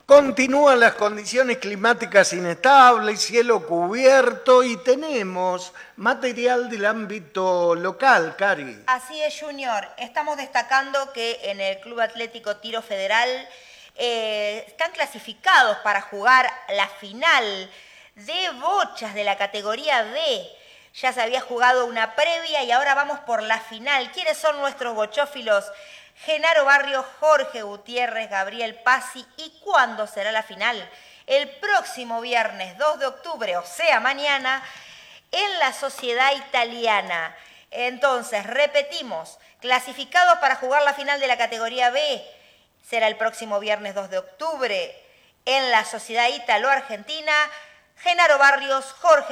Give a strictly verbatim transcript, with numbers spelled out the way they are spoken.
Continúan las condiciones climáticas inestables, cielo cubierto y tenemos material del ámbito local, Cari. Así es, Junior. Estamos destacando que en el Club Atlético Tiro Federal eh, están clasificados para jugar la final de bochas de la categoría B. Ya se había jugado una previa y ahora vamos por la final. ¿Quiénes son nuestros bochófilos? Genaro Barrios, Jorge Gutiérrez, Gabriel Pazzi. ¿Y cuándo será la final? El próximo viernes dos de octubre, o sea, mañana, en la Sociedad Italiana. Entonces, repetimos, clasificados para jugar la final de la categoría B, será el próximo viernes dos de octubre, en la Sociedad Italo-Argentina, Genaro Barrios, Jorge